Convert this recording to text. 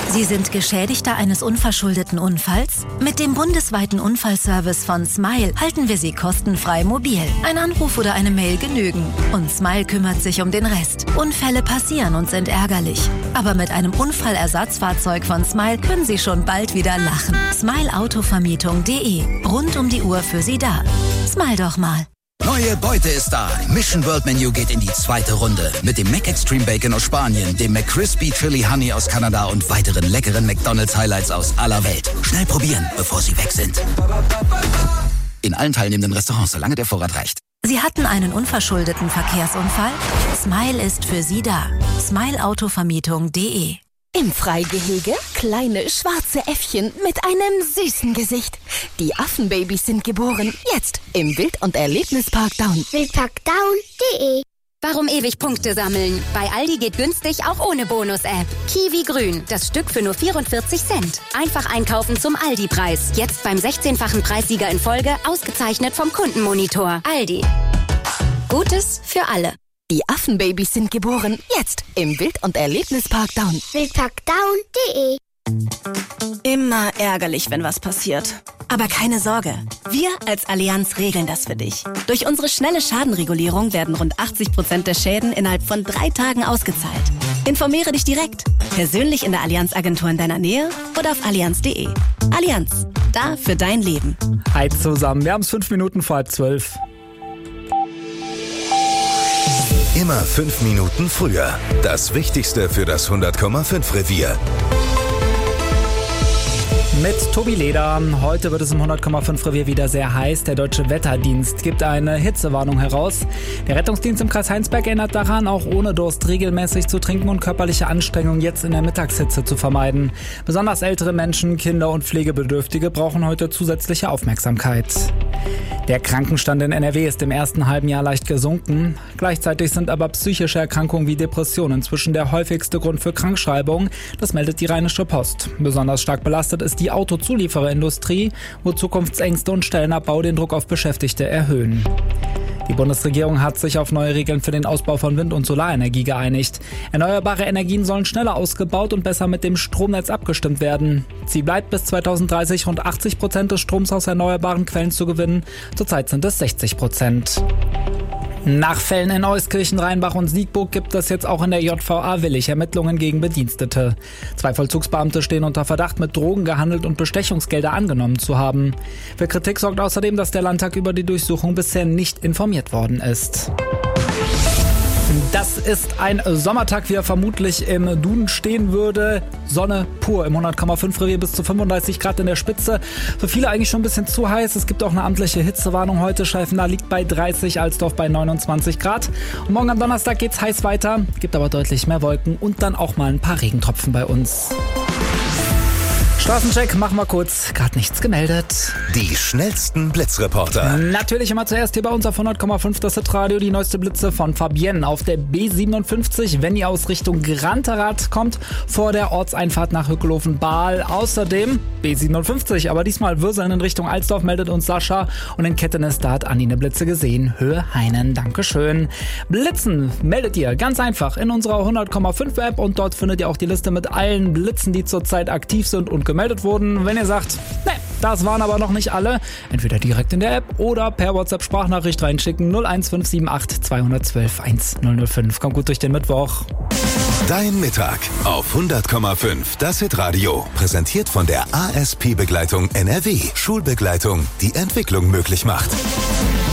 Sie sind Geschädigter eines unverschuldeten Unfalls? Mit dem bundesweiten Unfallservice von Smile halten wir Sie kostenfrei mobil. Ein Anruf oder eine Mail genügen. Und Smile kümmert sich um den Rest. Unfälle passieren und sind ärgerlich. Aber mit einem Unfallersatzfahrzeug von Smile können Sie schon bald wieder lachen. Smileautovermietung.de. Rund um die Uhr für Sie da. Smile doch mal. Neue Beute ist da. Mission World Menu geht in die zweite Runde. Mit dem Mac Extreme Bacon aus Spanien, dem McCrispy Chili Honey aus Kanada und weiteren leckeren McDonald's Highlights aus aller Welt. Schnell probieren, bevor sie weg sind. In allen teilnehmenden Restaurants, solange der Vorrat reicht. Sie hatten einen unverschuldeten Verkehrsunfall? Smile ist für Sie da. Smileautovermietung.de. Im Freigehege kleine schwarze Äffchen mit einem süßen Gesicht. Die Affenbabys sind geboren. Jetzt im Wild- und Erlebnispark Daun. Wildparkdaun.de. Warum ewig Punkte sammeln? Bei Aldi geht günstig auch ohne Bonus-App. Kiwi Grün, das Stück für nur 44 Cent. Einfach einkaufen zum Aldi-Preis. Jetzt beim 16-fachen Preissieger in Folge, ausgezeichnet vom Kundenmonitor. Aldi. Gutes für alle. Die Affenbabys sind geboren. Jetzt im Wild- und Erlebnispark Daun. Wildparkdaun.de. Immer ärgerlich, wenn was passiert. Aber keine Sorge, wir als Allianz regeln das für dich. Durch unsere schnelle Schadenregulierung werden rund 80% der Schäden innerhalb von 3 Tagen ausgezahlt. Informiere dich direkt, persönlich in der Allianz-Agentur in deiner Nähe oder auf allianz.de. Allianz, da für dein Leben. Hi zusammen, wir haben es 5 Minuten vor 11:30. Immer 5 Minuten früher. Das Wichtigste für das 100,5 Revier. Mit Tobi Leder. Heute wird es im 100,5 Revier wieder sehr heiß. Der Deutsche Wetterdienst gibt eine Hitzewarnung heraus. Der Rettungsdienst im Kreis Heinsberg erinnert daran, auch ohne Durst regelmäßig zu trinken und körperliche Anstrengung jetzt in der Mittagshitze zu vermeiden. Besonders ältere Menschen, Kinder und Pflegebedürftige brauchen heute zusätzliche Aufmerksamkeit. Der Krankenstand in NRW ist im ersten halben Jahr leicht gesunken. Gleichzeitig sind aber psychische Erkrankungen wie Depressionen inzwischen der häufigste Grund für Krankschreibung. Das meldet die Rheinische Post. Besonders stark belastet ist die Autozuliefererindustrie, wo Zukunftsängste und Stellenabbau den Druck auf Beschäftigte erhöhen. Die Bundesregierung hat sich auf neue Regeln für den Ausbau von Wind- und Solarenergie geeinigt. Erneuerbare Energien sollen schneller ausgebaut und besser mit dem Stromnetz abgestimmt werden. Ziel bleibt, bis 2030 rund 80% des Stroms aus erneuerbaren Quellen zu gewinnen. Zurzeit sind es 60%. Nach Fällen in Euskirchen, Rheinbach und Siegburg gibt es jetzt auch in der JVA Willig Ermittlungen gegen Bedienstete. 2 Vollzugsbeamte stehen unter Verdacht, mit Drogen gehandelt und Bestechungsgelder angenommen zu haben. Für Kritik sorgt außerdem, dass der Landtag über die Durchsuchung bisher nicht informiert worden ist. Das ist ein Sommertag, wie er vermutlich im Duden stehen würde. Sonne pur im 100,5 Revier, bis zu 35 Grad in der Spitze. Für viele eigentlich schon ein bisschen zu heiß. Es gibt auch eine amtliche Hitzewarnung heute. Scheifenau liegt bei 30, Alsdorf bei 29 Grad. Und morgen am Donnerstag geht's heiß weiter. Gibt aber deutlich mehr Wolken und dann auch mal ein paar Regentropfen bei uns. Straßencheck, machen wir kurz. Gerade nichts gemeldet. Die schnellsten Blitzreporter. Natürlich immer zuerst hier bei uns auf 100,5 das Hitradio. Die neueste Blitze von Fabienne auf der B57, wenn ihr aus Richtung Granterath kommt, vor der Ortseinfahrt nach Hückelhofen-Baal. Außerdem B57, aber diesmal Würseln in Richtung Alsdorf, meldet uns Sascha. Und in Kettenes, da hat Anni eine Blitze gesehen. Höhe Heinen, Dankeschön. Blitzen meldet ihr ganz einfach in unserer 100,5 App und dort findet ihr auch die Liste mit allen Blitzen, die zurzeit aktiv sind und gemeldet wurden. Wenn ihr sagt, ne, das waren aber noch nicht alle, entweder direkt in der App oder per WhatsApp-Sprachnachricht reinschicken 01578 212 1005. Kommt gut durch den Mittwoch. Dein Mittag auf 100,5 das Hitradio. Präsentiert von der ASP-Begleitung NRW. Schulbegleitung, die Entwicklung möglich macht.